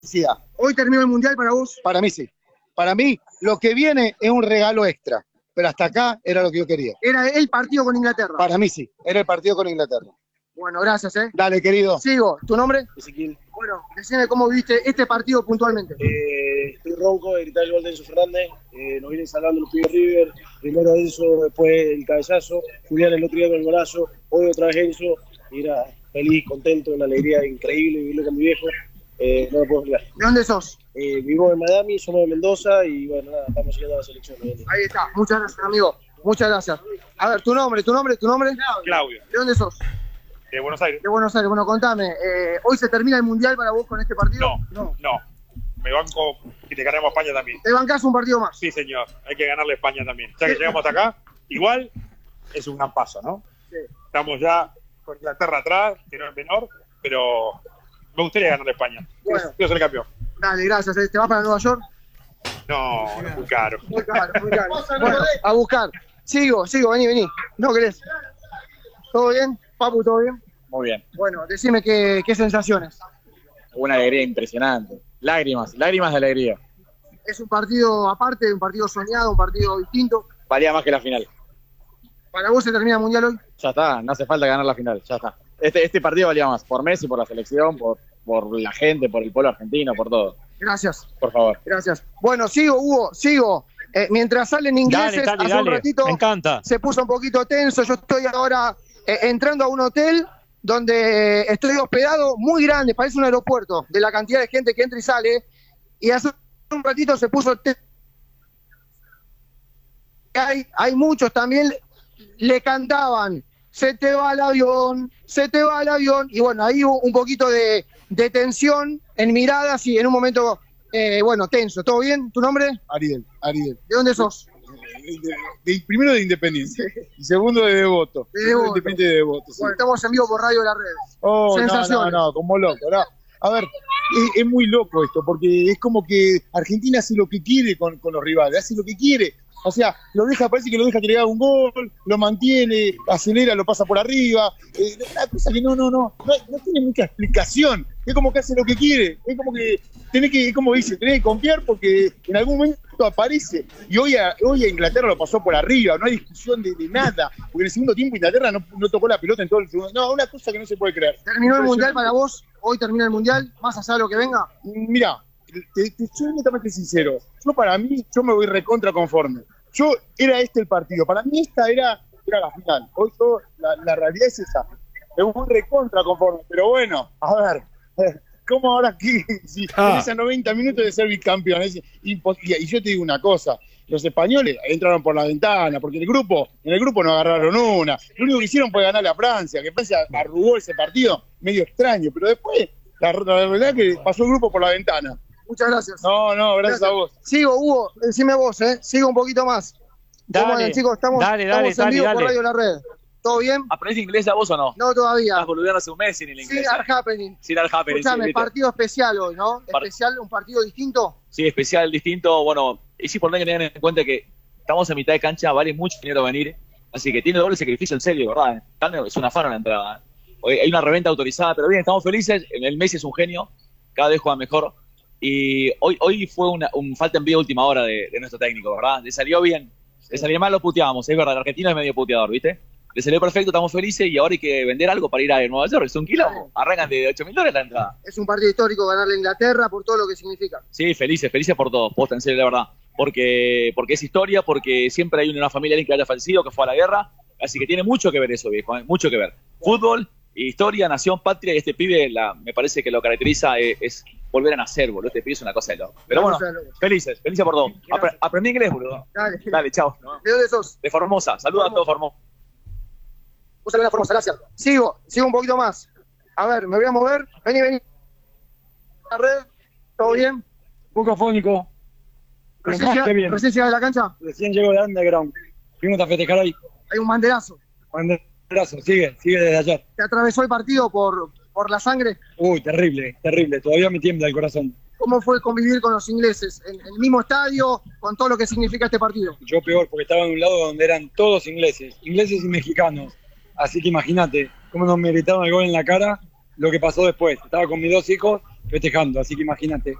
felicidad. ¿Hoy terminó el Mundial para vos? Para mí sí. Para mí, lo que viene es un regalo extra. Pero hasta acá era lo que yo quería. Era el partido con Inglaterra. Para mí sí. Era el partido con Inglaterra. Bueno, gracias, Dale, querido. Sigo. ¿Tu nombre? Ezequiel. Bueno, decime cómo viste este partido puntualmente. Estoy ronco de gritar el gol de Enzo Fernández. Nos vienen salvando los pibes River. Primero Enzo, después el cabezazo. Julián el otro día con el golazo. Hoy otra vez Enzo. Y era feliz, contento, una alegría increíble vivirlo con mi viejo. No lo puedo explicar. ¿De dónde sos? Vivo en Miami, somos de Mendoza y bueno, nada, estamos siguiendo la selección. Ahí está. Muchas gracias, amigo. Muchas gracias. A ver, tu nombre. Claudio. ¿De dónde sos? De Buenos Aires. De Buenos Aires. Bueno, contame, ¿hoy se termina el Mundial para vos con este partido? No. Me banco y te ganamos a España también. ¿Te bancás un partido más? Sí, señor. Hay que ganarle a España también. Ya que llegamos hasta acá, igual es un gran paso, ¿no? Sí. Estamos ya con Inglaterra atrás, que no es menor, pero me gustaría ganarle a España. Bueno. Quiero ser campeón. Dale, gracias. ¿Te vas para Nueva York? No, es muy caro. Muy caro. Bueno, a buscar. Sigo, vení. ¿No querés? ¿Todo bien? Papu, ¿todo bien? Muy bien. Bueno, decime qué sensaciones. Una alegría impresionante. Lágrimas de alegría. Es un partido aparte, un partido soñado, un partido distinto. Valía más que la final. ¿Para vos se termina el Mundial hoy? Ya está, no hace falta ganar la final, ya está. Este partido valía más, por Messi, por la selección, por la gente, por el pueblo argentino, por todo. Gracias. Por favor. Gracias. Bueno, sigo, Hugo. Mientras salen ingleses, hace un ratito me encanta. Se puso un poquito tenso. Yo estoy ahora entrando a un hotel donde estoy hospedado, muy grande, parece un aeropuerto, de la cantidad de gente que entra y sale. Y hace un ratito se puso tenso. Hay muchos también, le cantaban, se te va el avión, y bueno, ahí hubo un poquito de tensión en miradas y en un momento, tenso. ¿Todo bien? ¿Tu nombre? Ariel. ¿De dónde sos? Primero de Independencia y segundo de Devoto. Independiente de Devoto. Sí. Bueno, estamos en vivo por Radio de las Redes. Sensaciones. No, como loco, ¿no? A ver, es muy loco esto, porque es como que Argentina hace lo que quiere con los rivales, hace lo que quiere. O sea, parece que lo deja que le haga un gol, lo mantiene, acelera, lo pasa por arriba. Una cosa que no tiene mucha explicación. Es como que hace lo que quiere. Es como que tenés que confiar porque en algún momento aparece. Y hoy a Inglaterra lo pasó por arriba, no hay discusión de nada. Porque en el segundo tiempo Inglaterra no tocó la pelota en todo el segundo. No, una cosa que no se puede creer. ¿Terminó el Mundial para vos? ¿Hoy termina el Mundial? ¿Más allá de lo que venga? Mirá, te soy netamente sincero. Para mí, yo me voy recontra conforme. Era el partido. Para mí esta era la final. Hoy la realidad es esa. Me voy recontra conforme. Pero bueno, a ver, ¿cómo ahora aquí? Si tenés a 90 minutos de ser bicampeón, es imposible. Y yo te digo una cosa. Los españoles entraron por la ventana, porque en el grupo no agarraron una. Lo único que hicieron fue ganarle a Francia, que Francia arrugó ese partido medio extraño, pero después la verdad es que pasó el grupo por la ventana. Muchas gracias. No, gracias a vos. Sigo, Hugo, decime vos, sigo un poquito más. Dale, chicos, estamos en vivo por Radio La Red. ¿Todo bien? ¿Aprendés inglés a vos o no? No, todavía. Estás boludeando hace un mes sin el inglés. Sin happening. Escuchame, sí, partido especial hoy, ¿no? Especial, un partido distinto. Sí, especial, distinto. Bueno, es importante que tengan en cuenta que estamos en mitad de cancha, vale mucho dinero venir. Así que tiene doble sacrificio en serio, ¿verdad? Es una afano la entrada. Hoy hay una reventa autorizada, pero bien, estamos felices. El Messi es un genio, cada vez juega mejor. Y hoy fue un falta en vivo última hora de nuestro técnico, ¿verdad? Le salió bien. Le salió mal, lo puteábamos. Es verdad, el argentino es medio puteador, ¿viste? Le salió perfecto, estamos felices y ahora hay que vender algo para ir a Nueva York. Es un quilombo. Arrancan de $8.000 la entrada. Es un partido histórico ganarle a Inglaterra por todo lo que significa. Sí, felices por todo. Posta, en serio, la verdad. Porque es historia, porque siempre hay una familia alguien que haya fallecido, que fue a la guerra. Así que tiene mucho que ver eso, viejo. Mucho que ver. Fútbol, historia, nación, patria. Y este pibe, me parece que lo caracteriza es volver a nacer, boludo. Este pibe es una cosa de loco. Pero bueno, felices por todo. Aprendí inglés, boludo. Dale, chao. ¿De dónde sos? De Formosa. Saludos a todos Formosa. Vos salís a Formosa, gracias. Sigo un poquito más. A ver, me voy a mover. Vení. La red, ¿todo bien? Un poco afónico. ¿Recién llegás de la cancha? Recién llego de underground. Fuimos a festejar hoy. Hay un banderazo. Sigue desde ayer. ¿Te atravesó el partido por la sangre? Uy, terrible. Todavía me tiembla el corazón. ¿Cómo fue convivir con los ingleses en el mismo estadio, con todo lo que significa este partido? Yo peor, porque estaba en un lado donde eran todos ingleses y mexicanos. Así que imagínate cómo nos me gritaron el gol en la cara, lo que pasó después. Estaba con mis dos hijos festejando, así que imagínate.